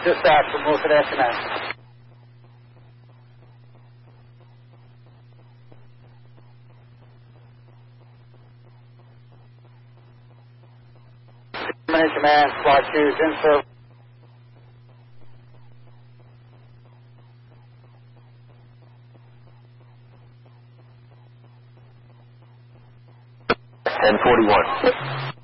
Dispatch from Wilson Air Command. Command, Squad 2 is in service. $1041.